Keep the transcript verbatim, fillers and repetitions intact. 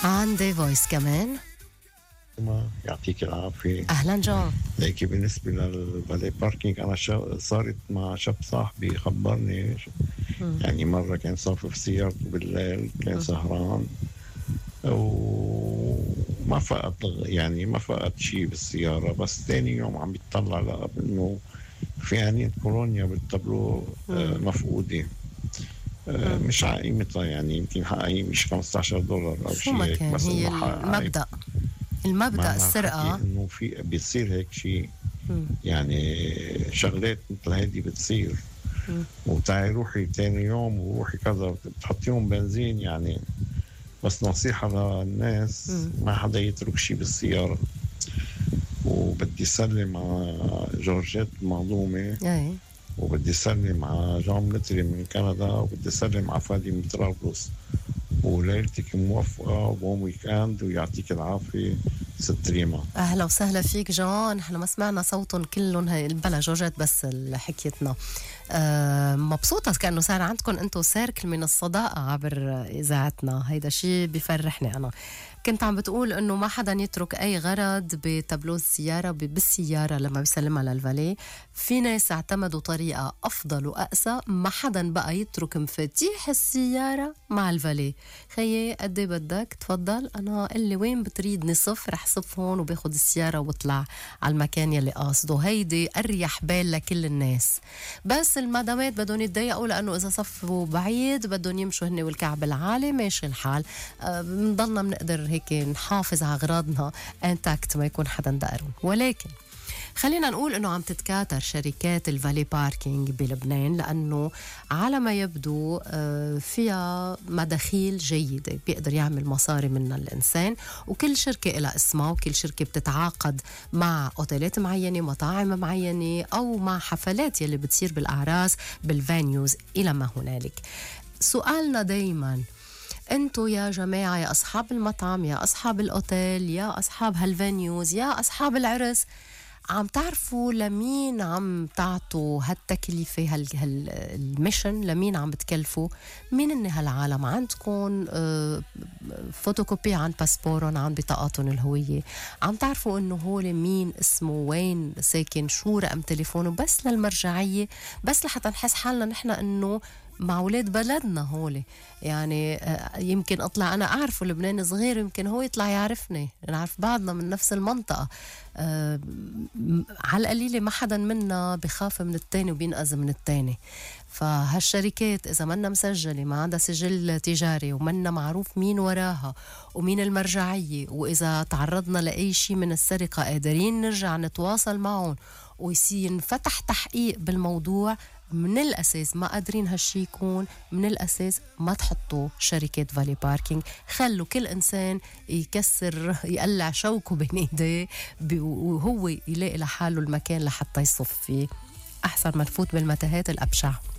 عندي فويس كمان. يعطيك العافية. أهلا جون. ليكي بالنسبة للفالي باركينج أنا شا... صارت مع شاب صاحبي خبرني م. يعني مرة كان صافي في سيارته بالليل كان م. سهران وما فقد يعني ما فقد شيء بالسيارة، بس ثاني يوم عم يتطلع لقى إنه في عينين كولونيا بالتابلو مفقودة. آه مش على قيمتها، يعني يمكن حقها مش خمسة عشر دولار أو شيء هيك، بس هي المبدأ المبدأ السرقة إنه في بيصير هيك شيء، يعني شغلات مثل هيدي بتصير. وتعي روحي تاني يوم وروحي كذا بتحطيهم بنزين يعني. بس نصيحة للناس م. ما حدا يترك شيء بالسيارة. وبدي سلم على جورجيت المعظومة، أي. وبدي سلم على جون متري من كندا، وبدي سلم على فادي من طرابلس. وليلتك موفقة وبوم ويكاند ويعطيك العافية ست ريما. أهلا وسهلا فيك جون. احنا ما سمعنا صوتهم كلهم هاي بلا جوجات بس حكيتنا. أه مبسوطة كأنه صار عندكم انتو سيركل من الصداقة عبر إذاعتنا، هيدا شيء بيفرحني أنا. كنت عم بتقول انه ما حدا يترك اي غرض بتابلو السيارة بالسيارة لما بيسلمها للفالي. في ناس اعتمدوا طريقة افضل واقسى، ما حدا بقى يترك مفاتيح السيارة مع الفالي. خيي قد ايه بدك تفضل، انا اللي وين بتريدني صف رح صف هون وباخد السيارة وبطلع على المكان يلي قاصده. هيدي اريح بال لكل الناس، بس المدامات بدهم يتضايقوا لانه اذا صفوا بعيد بدهم يمشوا هن والكعب العالي ماشي الحال. بنضلنا أه بنقدر هيك نحافظ على أغراضنا انتاكت، ما يكون حدا دقرون. ولكن خلينا نقول انه عم تتكاثر شركات الفالي باركينج بلبنان، لانه على ما يبدو فيها مداخيل جيده بيقدر يعمل مصاري منها الانسان، وكل شركه لها اسمها، وكل شركه بتتعاقد مع اوتيلات معينه، مطاعم معينه، او مع حفلات يلي بتصير بالاعراس بالفانيوز الى ما هنالك. سؤالنا دايما انتو يا جماعة، يا أصحاب المطعم، يا أصحاب الأوتيل، يا أصحاب هالفانيوز، يا أصحاب العرس، عم تعرفوا لمين عم تعطوا هالتكلفة، هال هالميشن لمين عم بتكلفوا؟ مين إن هالعالم عندكم اه فوتوكوبي عن باسبورون، عن بطاقاتهم الهوية؟ عم تعرفوا إنه هول مين اسمه، وين ساكن، شو رقم تليفونه، بس للمرجعية، بس لحتى نحس حالنا نحن إنه مع أولاد بلدنا هولي. يعني يمكن أطلع أنا أعرفه لبنان صغير، يمكن هو يطلع يعرفني، نعرف بعضنا من نفس المنطقة. أه على القليلة ما حدا منا بخاف من التاني وبينقذ من التاني. فهالشركات إذا منا مسجلة، ما عندها سجل تجاري، ومنا معروف مين وراها ومين المرجعية، وإذا تعرضنا لأي شيء من السرقة قادرين نرجع نتواصل معهم ويصير فتح تحقيق بالموضوع، من الأساس ما قادرين هالشي يكون، من الأساس ما تحطوا شركة فالي باركينج. خلوا كل إنسان يكسر يقلع شوكه بين إيديه وهو يلاقي لحاله المكان لحتى يصف فيه، أحسن ما نفوت بالمتاهات الأبشع.